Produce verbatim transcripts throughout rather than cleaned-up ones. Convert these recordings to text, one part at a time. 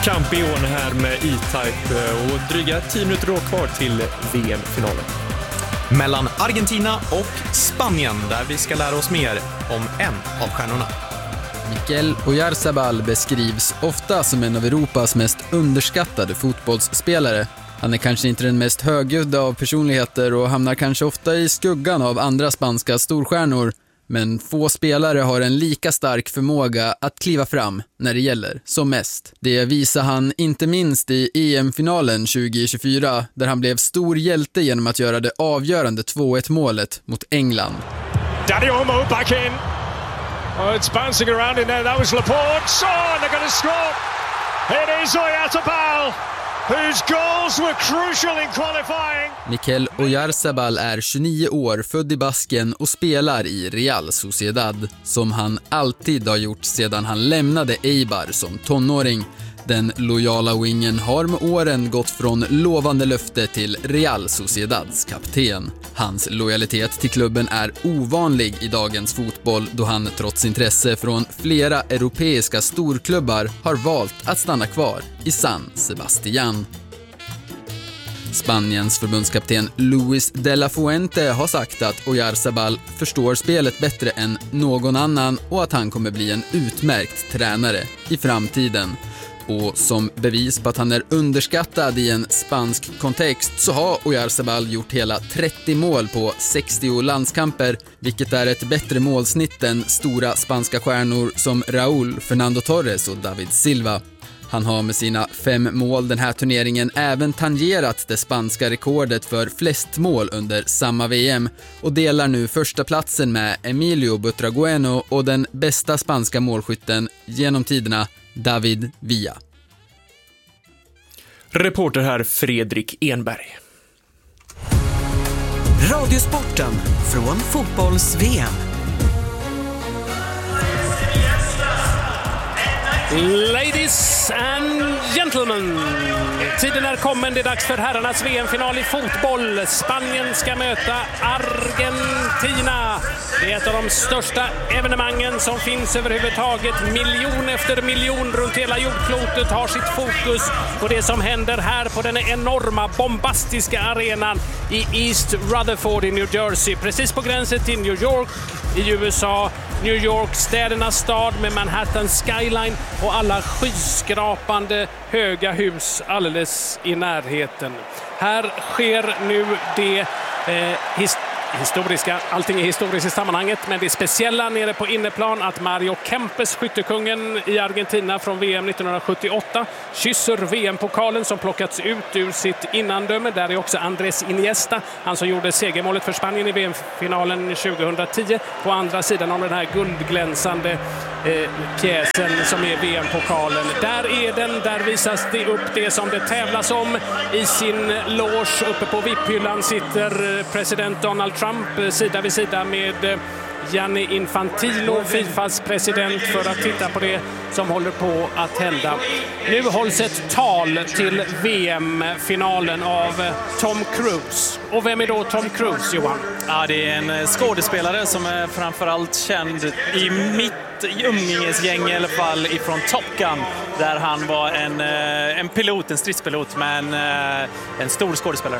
Kamp i Åne här med E-Type och dryga tio minuter då kvar till V M-finalen. Mellan Argentina och Spanien, där vi ska lära oss mer om en av stjärnorna. Mikel Oyarzabal beskrivs ofta som en av Europas mest underskattade fotbollsspelare. Han är kanske inte den mest högljudda av personligheter och hamnar kanske ofta i skuggan av andra spanska storstjärnor. Men få spelare har en lika stark förmåga att kliva fram när det gäller som mest. Det visar han inte minst i E M-finalen tjugo tjugofyra, där han blev stor hjälte genom att göra det avgörande två ett målet mot England. Dani Olmo back in. Oh, it's bouncing around in there. That was Laporte. Oh, and they're going to score. It is Oyarzabal, whose goals were crucial in qualifying. Mikel Oyarzabal är tjugonio år, född i Basken och spelar i Real Sociedad, som han alltid har gjort sedan han lämnade Eibar som tonåring. Den lojala wingen har med åren gått från lovande löfte till Real Sociedads kapten. Hans lojalitet till klubben är ovanlig i dagens fotboll, då han trots intresse från flera europeiska storklubbar har valt att stanna kvar i San Sebastián. Spaniens förbundskapten Luis de la Fuente har sagt att Oyarzabal förstår spelet bättre än någon annan och att han kommer bli en utmärkt tränare i framtiden. Och som bevis på att han är underskattad i en spansk kontext så har Oyarzabal gjort hela trettio mål på sextio landskamper, vilket är ett bättre målsnitt än stora spanska stjärnor som Raúl, Fernando Torres och David Silva. Han har med sina fem mål den här turneringen även tangerat det spanska rekordet för flest mål under samma V M och delar nu första platsen med Emilio Butragueno och den bästa spanska målskytten genom tiderna, David Villa. Reporter här Fredrik Enberg. Radiosporten från fotbolls-V M. Ladies and gentlemen, tiden är kommen. Det är dags för herrarnas V M-final i fotboll. Spanien ska möta Argentina. Det är ett av de största evenemangen som finns överhuvudtaget. Miljon efter miljon runt hela jordklotet har sitt fokus på det som händer här på den enorma, bombastiska arenan i East Rutherford i New Jersey. Precis på gränsen till New York i U S A. New York, städernas stad med Manhattan skyline och alla skyskrapande höga hus alldeles i närheten. Här sker nu det eh, his- historiska, allting är historiskt i sammanhanget, men det speciella nere på inneplan att Mario Kempes, skyttekungen i Argentina från V M nittonhundrasjuttioåtta, kysser V M-pokalen som plockats ut ur sitt innandöme. Där är också Andrés Iniesta, han som gjorde segermålet för Spanien i V M-finalen tjugohundratio, på andra sidan om den här guldglänsande eh, pjäsen som är V M-pokalen. Där är den, där visas det upp det som det tävlas om. I sin loge uppe på V I P-hyllan sitter president Donald Trump sida vid sida med Gianni Infantino, Fifas president, för att titta på det som håller på att hända. Nu hålls ett tal till V M-finalen av Tom Cruise. Och vem är då Tom Cruise, Johan? Ja, det är en skådespelare som är framförallt känd i mitt umgängesgäng i alla fall ifrån Top Gun, där han var en, en pilot, en stridspilot, men en stor skådespelare.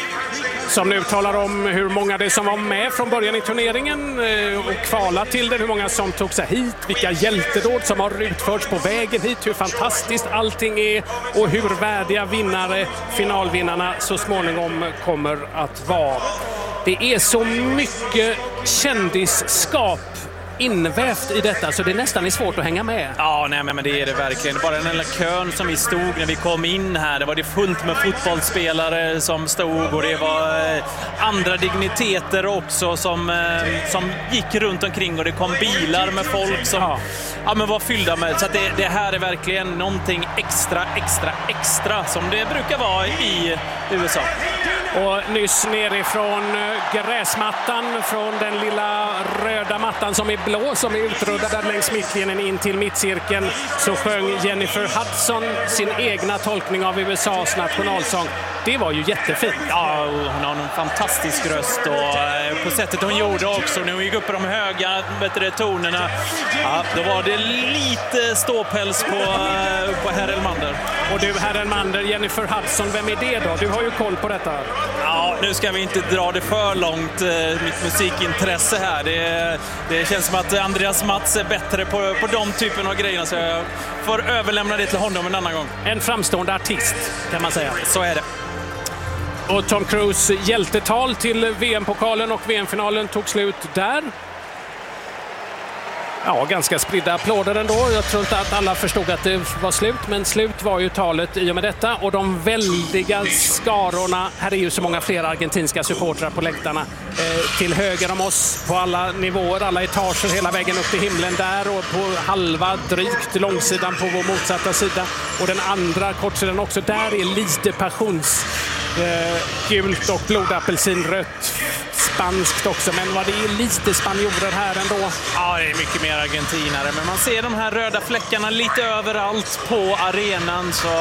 Som nu talar om hur många det som var med från början i turneringen och kvala till den, hur många som tog sig hit, vilka hjältedåd som har utförts på vägen hit, hur fantastiskt allting är och hur värdiga vinnare, finalvinnarna så småningom kommer att vara. Det är så mycket kändisskap invävt i detta så det nästan är svårt att hänga med. Ja, nej, men det är det verkligen. Bara den lilla kön som vi stod när vi kom in här, det var det fullt med fotbollsspelare som stod och det var eh, andra digniteter också som, eh, som gick runt omkring och det kom bilar med folk som ja. Ja, men var fyllda med. Så att det, det här är verkligen någonting extra, extra, extra som det brukar vara i U S A. Och nyss nerifrån gräsmattan, från den lilla röda mattan som är blå, som är utrullad längs mittlinjen in till mittcirkeln, så sjöng Jennifer Hudson sin egna tolkning av U S A:s nationalsång Det var ju jättefint. Ja, hon har en fantastisk röst och på sättet hon gjorde också. När hon gick upp på de höga bättre tonerna, ja, då var det lite ståpäls på, på herr Elmander. Och du, herr Elmander, Jennifer Hudson, vem är det då? Du har ju koll på detta. Ja, nu ska vi inte dra det för långt, mitt musikintresse här. Det, det känns som att Andreas Mats är bättre på, på de typen av grejer, så jag får överlämna det till honom en annan gång. En framstående artist, kan man säga. Så är det. Och Tom Cruise hjältetal till V M-pokalen och V M-finalen tog slut där. Ja, ganska spridda applåder ändå. Jag tror inte att alla förstod att det var slut, men slut var ju talet i och med detta. Och de väldiga skarorna, här är ju så många fler argentinska supportrar på läktarna. Eh, till höger om oss, på alla nivåer, alla etager, hela vägen upp till himlen där. Och på halva, drygt, långsidan på vår motsatta sida. Och den andra kortsidan också, där är lite passions... Eh, gult och blodapelsinrött, spanskt också, men vad det är lite spanjorer här ändå. Ja, det är mycket mer argentinare, men man ser de här röda fläckarna lite överallt på arenan, så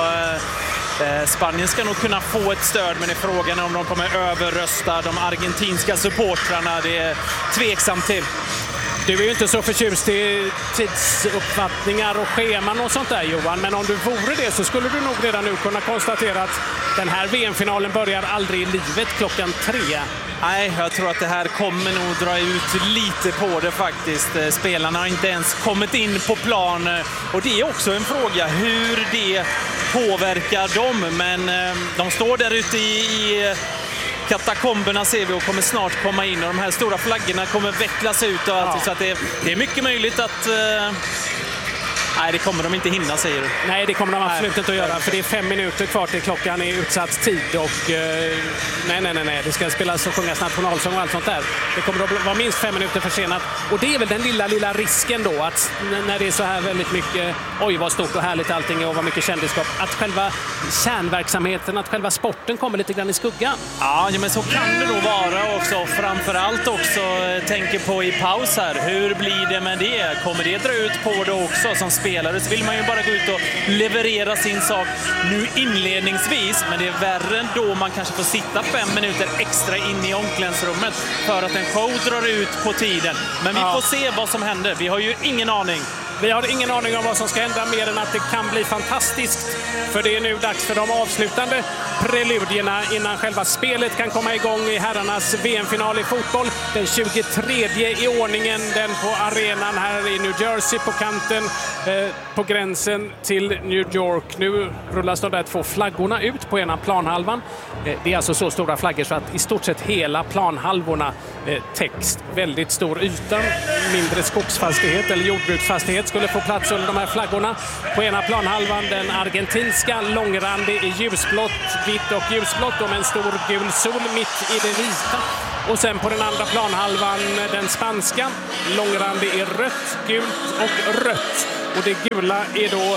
eh, Spanien ska nog kunna få ett stöd, men i frågan om de kommer överrösta de argentinska supportrarna, det är tveksamt till. Du är ju inte så förtjust i tidsuppfattningar och scheman och sånt där, Johan, men om du vore det så skulle du nog redan nu kunna konstatera att den här V M-finalen börjar aldrig i livet klockan tre. Nej, jag tror att det här kommer nog dra ut lite på det faktiskt. Spelarna har inte ens kommit in på plan, och det är också en fråga hur det påverkar dem, men de står där ute i, i katakomberna, ser vi, och kommer snart komma in, och de här stora flaggorna kommer vecklas ut och allt, ja. Så att det, det är mycket möjligt att eh, nej, det kommer de inte hinna, säger du. Nej, det kommer de absolut nej. inte att göra, för det är fem minuter kvar till klockan är utsatt tid, och eh, nej, nej, nej, nej, det ska spelas och sjungas nationalsång och allt sånt där. Det kommer att vara minst fem minuter försenat, och det är väl den lilla, lilla risken då, att när det är så här väldigt mycket, oj vad stort och härligt allting och vad mycket kändisskap, att själva kärnverksamheten, att själva sporten kommer lite grann i skuggan. Ja, men så kan det nog vara också. Framförallt också tänker på i paus här, hur blir det med det? Kommer det dra ut på det också som spelare? Så vill man ju bara gå ut och leverera sin sak nu inledningsvis, men det är värre då man kanske får sitta fem minuter extra in i omklädningsrummet för att en show drar ut på tiden. Men vi ja. får se vad som händer. Vi har ju ingen aning. Vi har ingen aning om vad som ska hända, mer än att det kan bli fantastiskt. För det är nu dags för de avslutande preludierna innan själva spelet kan komma igång i herrarnas V M-final i fotboll. Den tjugotredje i ordningen, den på arenan här i New Jersey på kanten, eh, på gränsen till New York. Nu rullas de där två flaggorna ut på ena planhalvan. Eh, det är alltså så stora flaggor så att i stort sett hela planhalvorna eh, text. Väldigt stor yta, mindre skogsfastighet eller jordbruksfastighet skulle få plats under de här flaggorna. På ena planhalvan den argentinska, långrandig i ljusblått, vitt och ljusblått och med en stor gul sol mitt i det vita. Och sen på den andra planhalvan den spanska, långrandig i rött, gult och rött. Och det gula är då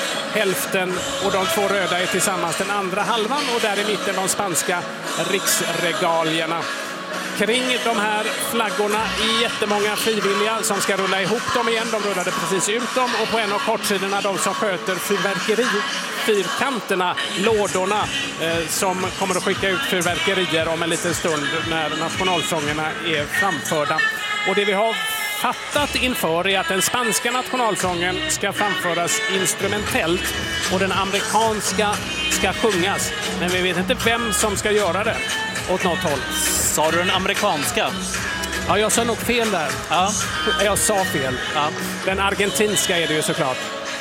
hälften och de två röda är tillsammans den andra halvan, och där i mitten de spanska riksregalierna. Kring de här flaggorna är jättemånga frivilliga som ska rulla ihop dem igen. De rullade precis ut dem, och på en av kortsidorna de som sköter fyrverkeri, fyrkanterna, lådorna eh, som kommer att skicka ut fyrverkerier om en liten stund när nationalsångerna är framförda. Och det vi har fattat inför är att den spanska nationalsången ska framföras instrumentellt och den amerikanska ska sjungas. Men vi vet inte vem som ska göra det åt något håll. Sa du den amerikanska? Ja, jag sa nog fel där. Ja. Jag sa fel. Ja. Den argentinska är det ju såklart.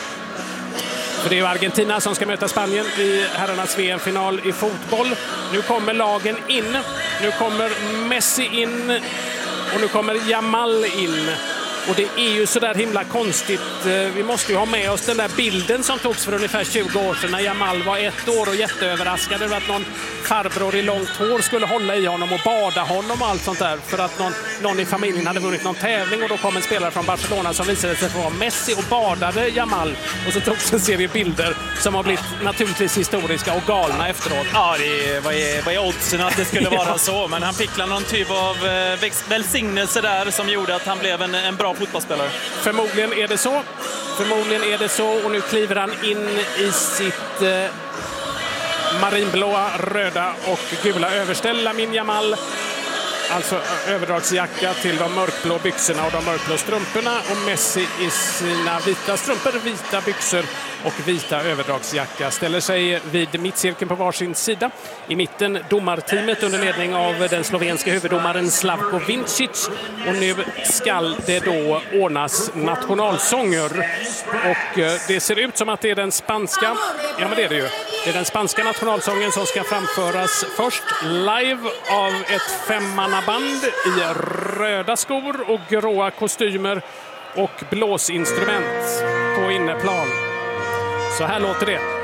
För det är ju Argentina som ska möta Spanien i herrarnas V M-final i fotboll. Nu kommer lagen in. Nu kommer Messi in. Och nu kommer Yamal in. Och det är ju så där himla konstigt. Vi måste ju ha med oss den där bilden som togs för ungefär tjugo år sedan när Yamal var ett år och jätteöverraskad över att någon farbror i långt hår skulle hålla i honom och bada honom och allt sånt där. För att någon, någon i familjen hade vunnit någon tävling, och då kom en spelare från Barcelona som visade sig vara Messi och badade Yamal. Och så togs en serie bilder som har blivit naturligtvis historiska och galna efteråt. Ja, det var ju, var ju oddsen att det skulle vara så. Men han fick någon typ av välsignelse där som gjorde att han blev en, en bra fotbollsspelare. Förmodligen är det så. Förmodligen är det så. Och nu kliver han in i sitt... Eh, marinblåa, röda och gula överställ. Lamine Yamal, alltså överdragsjacka till de mörkblå byxorna och de mörkblå strumporna. Och Messi i sina vita strumpor, vita byxor och vita överdragsjacka ställer sig vid mittcirkeln på varsin sida. I mitten domarteamet under ledning av den slovenska huvuddomaren Slavko Vincic. Och nu skall det då ordnas nationalsånger. Och det ser ut som att det är den spanska, ja men det är det ju. Det är den spanska nationalsången som ska framföras först live av ett femmannaband i röda skor och gråa kostymer och blåsinstrument på inneplan. Så här låter det.